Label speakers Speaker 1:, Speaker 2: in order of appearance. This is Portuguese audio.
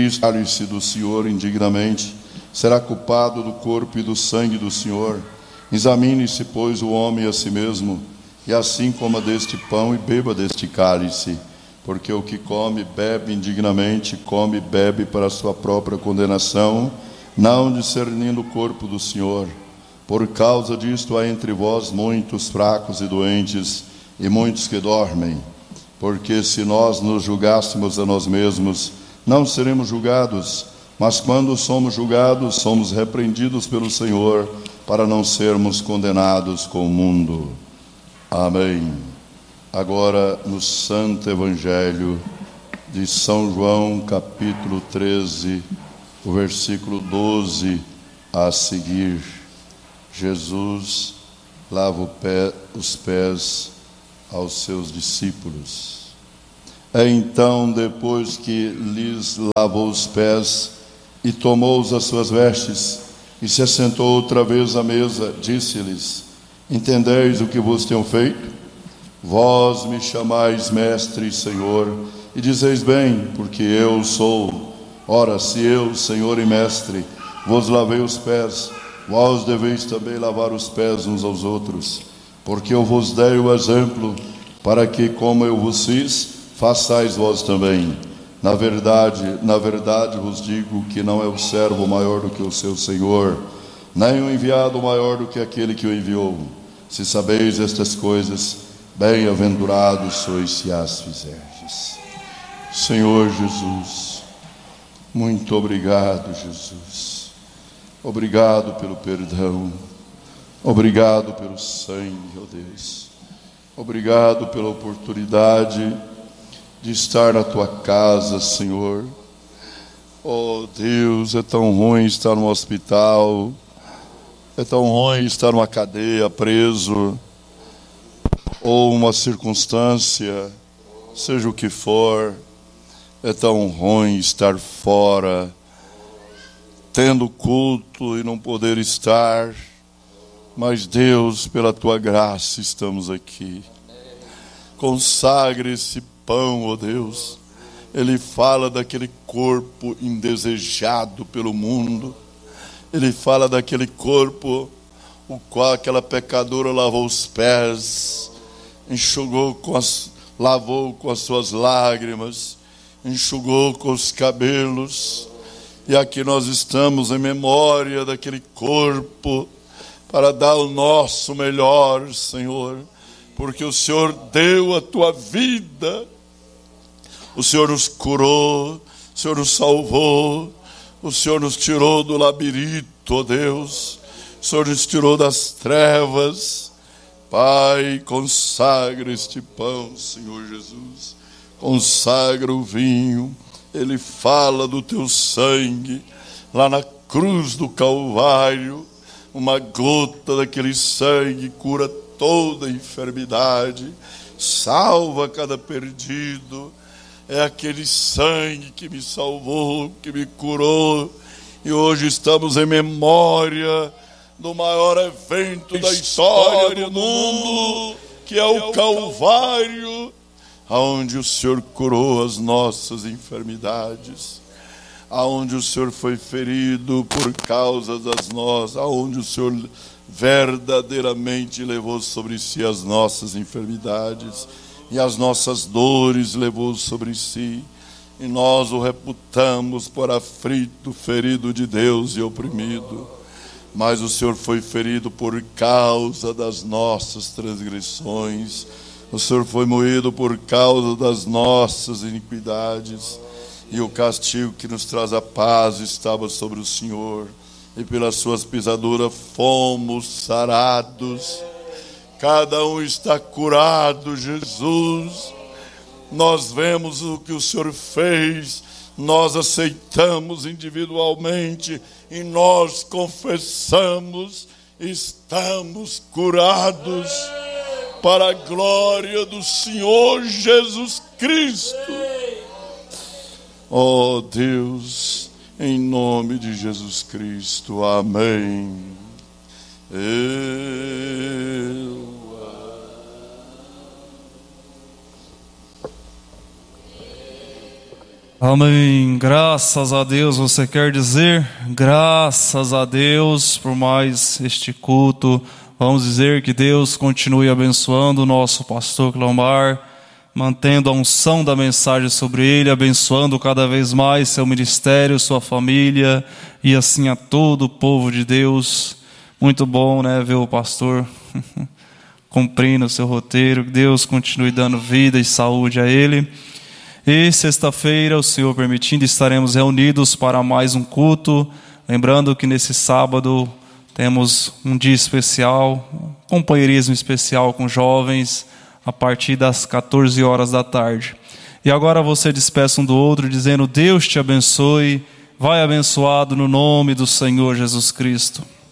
Speaker 1: cálice do Senhor indignamente, será culpado do corpo e do sangue do Senhor. Examine-se, pois, o homem a si mesmo, e assim coma deste pão e beba deste cálice, porque o que come e bebe indignamente, come e bebe para a sua própria condenação, não discernindo o corpo do Senhor. Por causa disto há entre vós muitos fracos e doentes, e muitos que dormem. Porque se nós nos julgássemos a nós mesmos, não seremos julgados, mas quando somos julgados, somos repreendidos pelo Senhor, para não sermos condenados com o mundo. Amém. Agora, no Santo Evangelho de São João, capítulo 13, o versículo 12 a seguir. Jesus lava os pés aos seus discípulos. Então, depois que lhes lavou os pés e tomou as suas vestes e se assentou outra vez à mesa, disse-lhes: entendeis o que vos tenho feito? Vós me chamais mestre e Senhor, e dizeis bem, porque eu sou. Ora, se eu, Senhor e mestre, vos lavei os pés, vós deveis também lavar os pés uns aos outros, porque eu vos dei o exemplo, para que, como eu vos fiz, façais vós também. Na verdade vos digo que não é o servo maior do que o seu Senhor, nem o enviado maior do que aquele que o enviou. Se sabeis estas coisas, bem-aventurados sois se as fizerdes. Senhor Jesus, muito obrigado, Jesus. Obrigado pelo perdão. Obrigado pelo sangue, ó Deus. Obrigado pela oportunidade de estar na Tua casa, Senhor. Oh Deus, é tão ruim estar no hospital. É tão ruim estar numa cadeia, preso, ou uma circunstância, seja o que for. É tão ruim estar fora, tendo culto e não poder estar. Mas Deus, pela Tua graça, estamos aqui. Consagre esse pão, ó Deus. Ele fala daquele corpo indesejado pelo mundo. Ele fala daquele corpo o qual aquela pecadora lavou os pés, lavou com as suas lágrimas, enxugou com os cabelos. E aqui nós estamos em memória daquele corpo, para dar o nosso melhor, Senhor, porque o Senhor deu a Tua vida, o Senhor nos curou, o Senhor nos salvou, o Senhor nos tirou do labirinto, ó Deus, o Senhor nos tirou das trevas. Pai, consagra este pão, Senhor Jesus, consagra o vinho. Ele fala do Teu sangue, lá na cruz do Calvário. Uma gota daquele sangue cura toda enfermidade, salva cada perdido. É aquele sangue que me salvou, que me curou. E hoje estamos em memória do maior evento da história do mundo, que é o Calvário, aonde o Senhor curou as nossas enfermidades, aonde o Senhor foi ferido por causa das nossas, aonde o Senhor verdadeiramente levou sobre si as nossas enfermidades e as nossas dores levou sobre si, e nós o reputamos por aflito, ferido de Deus e oprimido. Mas o Senhor foi ferido por causa das nossas transgressões, o Senhor foi moído por causa das nossas iniquidades, e o castigo que nos traz a paz estava sobre o Senhor, e pelas suas pisaduras fomos sarados. Cada um está curado, Jesus. Nós vemos o que o Senhor fez, nós aceitamos individualmente e nós confessamos, estamos curados para a glória do Senhor Jesus Cristo. Oh Deus, em nome de Jesus Cristo, amém.
Speaker 2: Amém. Graças a Deus. Você quer dizer graças a Deus por mais este culto. Vamos dizer que Deus continue abençoando o nosso pastor Cleomar, mantendo a unção da mensagem sobre ele, abençoando cada vez mais seu ministério, sua família e assim a todo o povo de Deus. Muito bom, né, ver o pastor cumprindo o seu roteiro. Que Deus continue dando vida e saúde a ele. E sexta-feira, o Senhor permitindo, estaremos reunidos para mais um culto. Lembrando que nesse sábado temos um dia especial, um companheirismo especial com jovens, a partir das 14 horas da tarde. E agora você despeça um do outro, dizendo: Deus te abençoe, vai abençoado no nome do Senhor Jesus Cristo.